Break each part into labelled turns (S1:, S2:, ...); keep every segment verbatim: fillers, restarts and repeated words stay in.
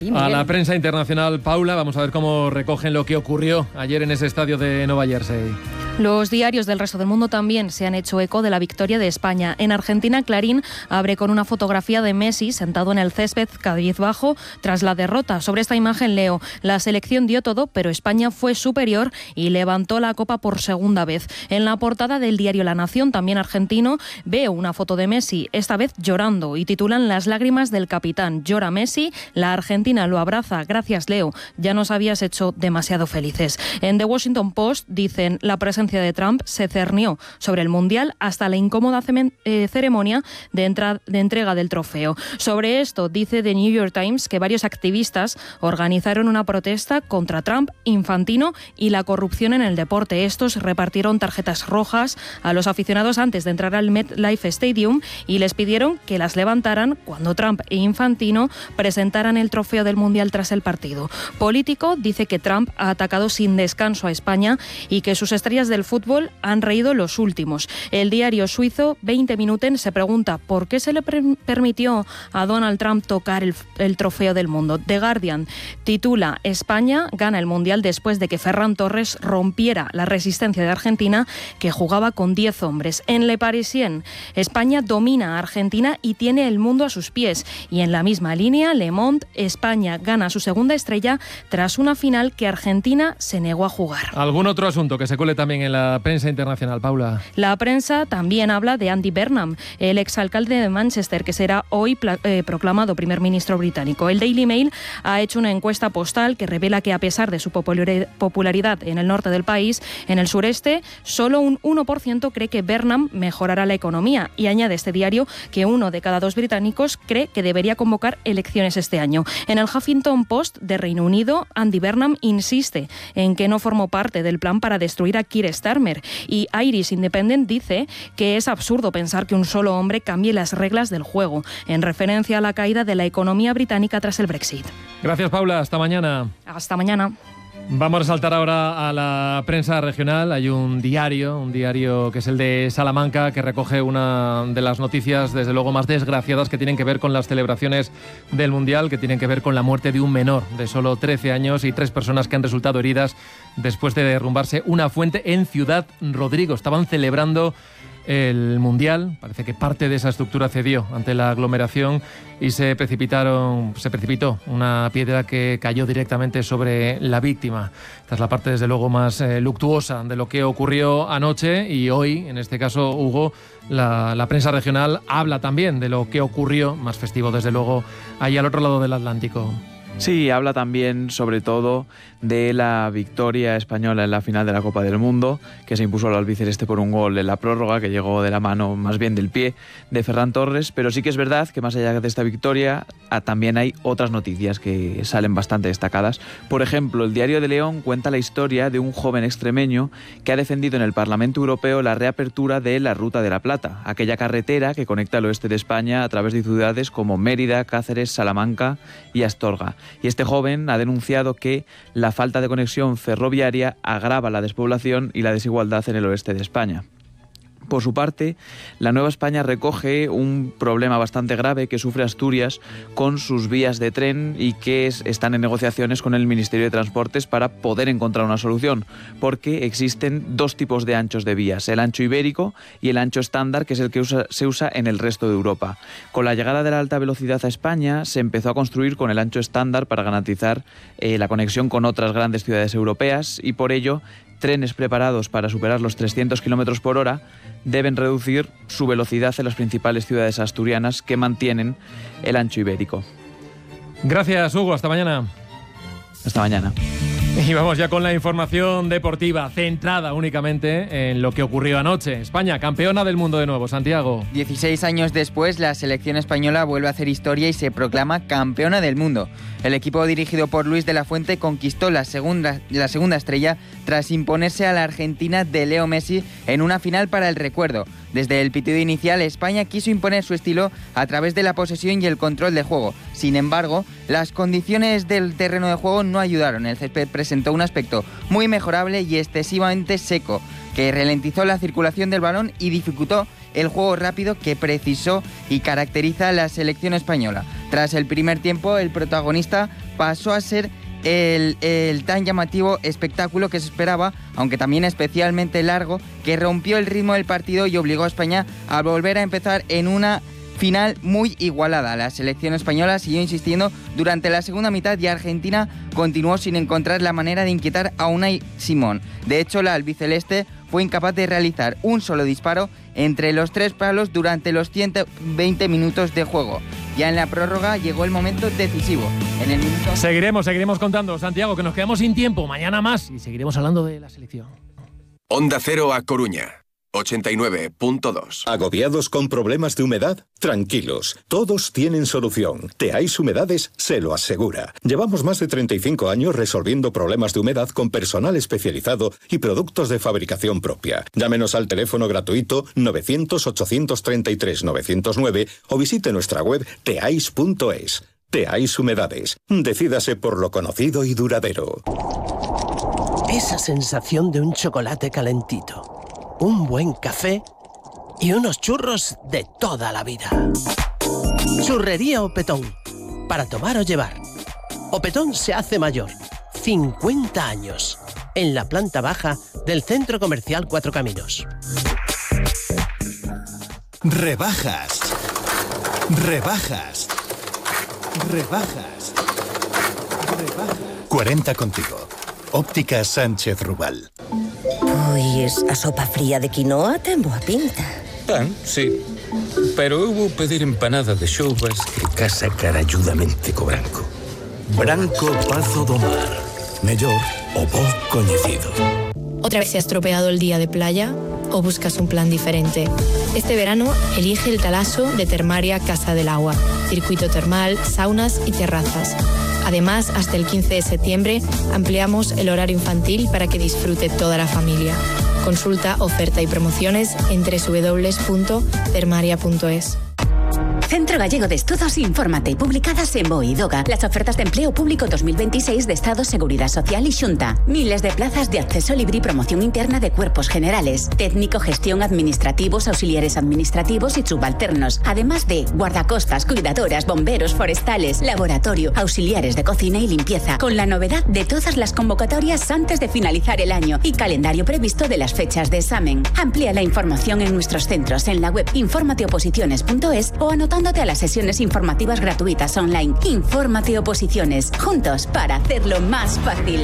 S1: A la prensa internacional, Paula, vamos a ver cómo recogen lo que ocurrió ayer en ese estadio de Nueva Jersey.
S2: Los diarios del resto del mundo también se han hecho eco de la victoria de España. En Argentina, Clarín abre con una fotografía de Messi sentado en el césped cabizbajo tras la derrota. Sobre esta imagen leo: la selección dio todo, pero España fue superior y levantó la copa por segunda vez. En la portada del diario La Nación, también argentino, veo una foto de Messi, esta vez llorando, y titulan: las lágrimas del capitán. Llora Messi, la Argentina lo abraza. Gracias, Leo, ya nos habías hecho demasiado felices. En The Washington Post dicen: la presencia de Trump se cernió sobre el Mundial hasta la incómoda ceremonia de, entra- de entrega del trofeo. Sobre esto dice The New York Times que varios activistas organizaron una protesta contra Trump, Infantino y la corrupción en el deporte. Estos repartieron tarjetas rojas a los aficionados antes de entrar al MetLife Stadium y les pidieron que las levantaran cuando Trump e Infantino presentaran el trofeo del Mundial tras el partido. Político dice que Trump ha atacado sin descanso a España y que sus estrellas del fútbol han reído los últimos. El diario suizo veinte Minuten se pregunta por qué se le pre- permitió a Donald Trump tocar el, el trofeo del mundo. The Guardian titula: España gana el Mundial después de que Ferran Torres rompiera la resistencia de Argentina, que jugaba con diez hombres. En Le Parisien, España domina a Argentina y tiene el mundo a sus pies. Y en la misma línea, Le Monde, España gana su segunda estrella tras una final que Argentina se negó a jugar.
S1: ¿Algún otro asunto que se cuele también en la prensa internacional, Paula?
S2: La prensa también habla de Andy Burnham, el exalcalde de Manchester, que será hoy pla- eh, proclamado primer ministro británico. El Daily Mail ha hecho una encuesta postal que revela que, a pesar de su populari- popularidad en el norte del país, en el sureste, solo un uno por ciento cree que Burnham mejorará la economía. Y añade este diario que uno de cada dos británicos cree que debería convocar elecciones este año. En el Huffington Post de Reino Unido, Andy Burnham insiste en que no formó parte del plan para destruir a Keir Starmer, y Irish Independent dice que es absurdo pensar que un solo hombre cambie las reglas del juego, en referencia a la caída de la economía británica tras el Brexit.
S1: Gracias, Paula. Hasta mañana.
S2: Hasta mañana.
S1: Vamos a saltar ahora a la prensa regional. Hay un diario, un diario que es el de Salamanca, que recoge una de las noticias, desde luego, más desgraciadas, que tienen que ver con las celebraciones del Mundial, que tienen que ver con la muerte de un menor de solo trece años y tres personas que han resultado heridas después de derrumbarse una fuente en Ciudad Rodrigo. Estaban celebrando el Mundial, parece que parte de esa estructura cedió ante la aglomeración y se precipitaron, se precipitó una piedra que cayó directamente sobre la víctima. Esta es la parte, desde luego, más eh, luctuosa de lo que ocurrió anoche, y hoy, en este caso, Hugo, la, la prensa regional habla también de lo que ocurrió, más festivo, desde luego, ahí al otro lado del Atlántico.
S3: Sí, habla también, sobre todo, de la victoria española en la final de la Copa del Mundo, que se impuso al albiceleste por un gol en la prórroga, que llegó de la mano, más bien del pie, de Ferran Torres. Pero sí que es verdad que, más allá de esta victoria, también hay otras noticias que salen bastante destacadas. Por ejemplo, el Diario de León cuenta la historia de un joven extremeño que ha defendido en el Parlamento Europeo la reapertura de la Ruta de la Plata, aquella carretera que conecta el oeste de España a través de ciudades como Mérida, Cáceres, Salamanca y Astorga. Y este joven ha denunciado que la falta de conexión ferroviaria agrava la despoblación y la desigualdad en el oeste de España. Por su parte, la Nueva España recoge un problema bastante grave que sufre Asturias con sus vías de tren y que es, están en negociaciones con el Ministerio de Transportes para poder encontrar una solución, porque existen dos tipos de anchos de vías, el ancho ibérico y el ancho estándar, que es el que usa, se usa en el resto de Europa. Con la llegada de la alta velocidad a España, se empezó a construir con el ancho estándar para garantizar eh, la conexión con otras grandes ciudades europeas, y por ello trenes preparados para superar los trescientos kilómetros por hora deben reducir su velocidad en las principales ciudades asturianas que mantienen el ancho ibérico.
S1: Gracias, Hugo. Hasta mañana.
S3: Hasta mañana.
S1: Y vamos ya con la información deportiva, centrada únicamente en lo que ocurrió anoche. España, campeona del mundo de nuevo. Santiago.
S4: dieciséis años después, la selección española vuelve a hacer historia y se proclama campeona del mundo. El equipo dirigido por Luis de la Fuente conquistó la segunda, la segunda estrella tras imponerse a la Argentina de Leo Messi en una final para el recuerdo. Desde el pitido inicial, España quiso imponer su estilo a través de la posesión y el control de juego. Sin embargo, las condiciones del terreno de juego no ayudaron. El césped presentó un aspecto muy mejorable y excesivamente seco, que ralentizó la circulación del balón y dificultó el juego rápido que precisó y caracteriza a la selección española. Tras el primer tiempo, el protagonista pasó a ser el, el tan llamativo espectáculo que se esperaba, aunque también especialmente largo, que rompió el ritmo del partido y obligó a España a volver a empezar en una final muy igualada. La selección española siguió insistiendo durante la segunda mitad y Argentina continuó sin encontrar la manera de inquietar a Unai Simón. De hecho, la albiceleste fue incapaz de realizar un solo disparo entre los tres palos durante los ciento veinte minutos de juego. Ya en la prórroga llegó el momento decisivo. En el minuto...
S1: Seguiremos, seguiremos contando, Santiago, que nos quedamos sin tiempo. Mañana más y seguiremos hablando de la selección.
S5: Onda Cero a Coruña. ochenta y nueve punto dos.
S6: ¿Agobiados con problemas de humedad? Tranquilos, todos tienen solución. Teais Humedades se lo asegura. Llevamos más de treinta y cinco años resolviendo problemas de humedad con personal especializado y productos de fabricación propia. Llámenos al teléfono gratuito novecientos, ochocientos treinta y tres, novecientos nueve o visite nuestra web teais punto es. Teais Humedades. Decídase por lo conocido y duradero.
S7: Esa sensación de un chocolate calentito, un buen café y unos churros de toda la vida. Churrería Opetón, para tomar o llevar. Opetón se hace mayor, cincuenta años, en la planta baja del Centro Comercial Cuatro Caminos.
S8: Rebajas. Rebajas. Rebajas. Rebajas. cuarenta contigo. Óptica Sánchez Rubal.
S9: Pois a sopa fría de quinoa ten boa pinta.
S10: Tan, sí. Pero eu vou pedir empanada de xoubas que casa caralludamente co branco. Branco Pazo do Mar. Mellor o bo coñecido.
S11: ¿Otra vez se ha estropeado el día de playa o buscas un plan diferente? Este verano elige el Talaso de Termaria Casa del Agua. Circuito termal, saunas y terrazas. Además, hasta el quince de septiembre ampliamos el horario infantil para que disfrute toda la familia. Consulta oferta y promociones en doble u doble u doble u punto termaria punto es.
S12: Centro Gallego de Estudos, infórmate. Publicadas en Boidoga. Las ofertas de empleo público dos mil veintiséis de Estado, Seguridad Social y Xunta. Miles de plazas de acceso libre y promoción interna de cuerpos generales. Técnico, gestión, administrativos, auxiliares administrativos y subalternos. Además de guardacostas, cuidadoras, bomberos, forestales, laboratorio, auxiliares de cocina y limpieza. Con la novedad de todas las convocatorias antes de finalizar el año y calendario previsto de las fechas de examen. Amplía la información en nuestros centros en la web infórmate oposiciones punto es o anotando a las sesiones informativas gratuitas online. Infórmate Oposiciones, juntos para hacerlo más fácil.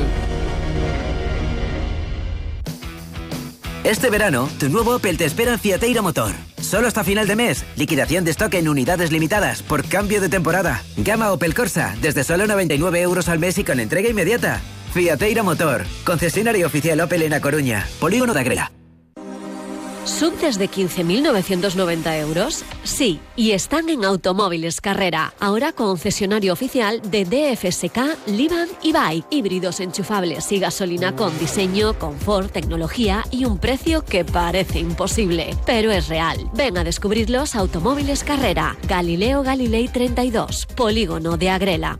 S13: Este verano, tu nuevo Opel te espera en Fiateira Motor. Solo hasta final de mes, liquidación de stock en unidades limitadas por cambio de temporada. Gama Opel Corsa, desde solo noventa y nueve euros al mes y con entrega inmediata. Fiateira Motor, concesionario oficial Opel en A Coruña, Polígono de Agrela.
S14: ¿Sub desde quince mil novecientos noventa euros? Sí, y están en Automóviles Carrera, ahora concesionario oficial de D F S K, Livan y Bike. Híbridos enchufables y gasolina con diseño, confort, tecnología y un precio que parece imposible, pero es real. Ven a descubrirlos a Automóviles Carrera, Galileo Galilei treinta y dos, Polígono de Agrela.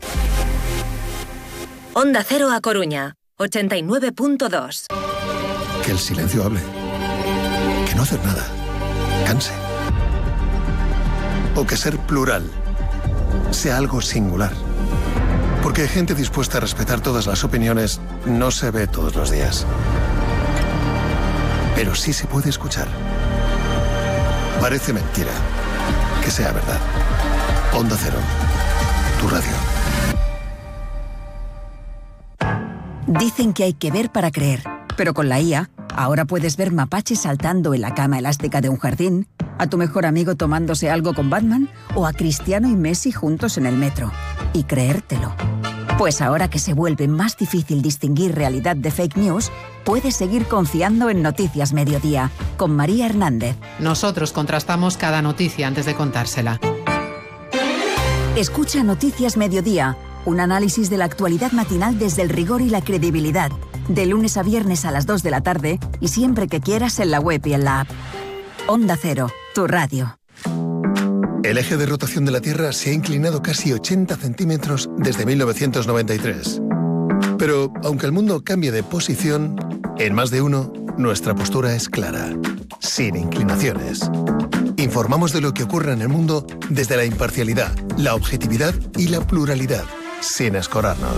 S15: Onda Cero a Coruña, ochenta y nueve punto dos.
S16: Que el silencio hable. Que no hacer nada canse. O que ser plural sea algo singular. Porque gente dispuesta a respetar todas las opiniones no se ve todos los días. Pero sí se puede escuchar. Parece mentira que sea verdad. Onda Cero, tu radio.
S17: Dicen que hay que ver para creer, pero con la I A, ahora puedes ver mapaches saltando en la cama elástica de un jardín, a tu mejor amigo tomándose algo con Batman o a Cristiano y Messi juntos en el metro. Y creértelo. Pues ahora que se vuelve más difícil distinguir realidad de fake news, puedes seguir confiando en Noticias Mediodía, con María Hernández.
S18: Nosotros contrastamos cada noticia antes de contársela.
S17: Escucha Noticias Mediodía, un análisis de la actualidad matinal desde el rigor y la credibilidad. De lunes a viernes a las dos de la tarde y siempre que quieras en la web y en la app. Onda Cero, tu radio.
S16: El eje de rotación de la Tierra se ha inclinado casi ochenta centímetros desde mil novecientos noventa y tres. Pero, aunque el mundo cambie de posición, en más de uno, nuestra postura es clara, sin inclinaciones. Informamos de lo que ocurre en el mundo desde la imparcialidad, la objetividad y la pluralidad, sin escorarnos.